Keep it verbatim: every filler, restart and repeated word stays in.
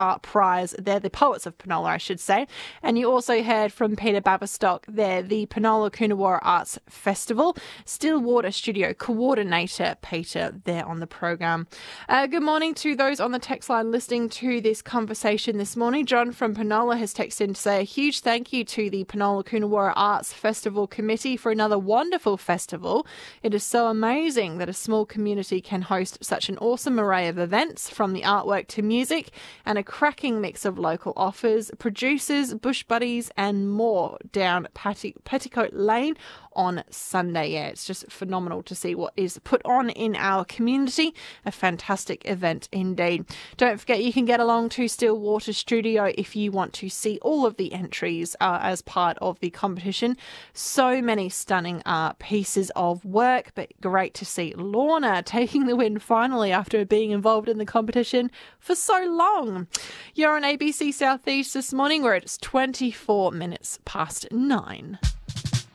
Art Prize. They're the poets of Penola, I should say. And you also heard from Peter Baverstock there, the Penola Coonawarra Arts Festival, Stillwater Studio Coordinator Peter there on the program. Uh, good morning to those on the text line listening to this conversation this morning. John from Penola has texted in to say a huge thank you to the Penola Coonawarra Arts Festival Committee for another wonderful festival. It is so amazing that a small community can host such an awesome array of events, from the artwork to music, and a cracking mix of local offers, producers, bush buddies and more down Patti- Petticoat Lane on Sunday. Yeah, it's just phenomenal to see what is put on in our community. A fantastic event indeed. Don't forget you can get along to Stillwater Studio if you want to see all of the entries uh, as part of the competition. So many stunning uh, pieces of work, but great to see Lorna taking the win finally after being involved in the competition for so long. You're on A B C Southeast this morning where it's twenty-four minutes past nine.